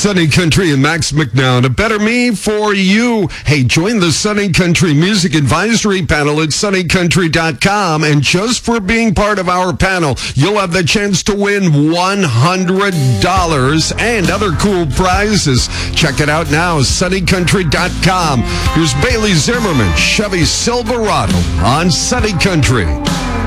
Sunny Country and Max McNown. A better me for you. Hey, join the Sunny Country Music Advisory Panel at sunnycountry.com. And just for being part of our panel, you'll have the chance to win $100 and other cool prizes. Check it out now, sunnycountry.com. Here's Bailey Zimmerman, Chevy Silverado on Sunny Country.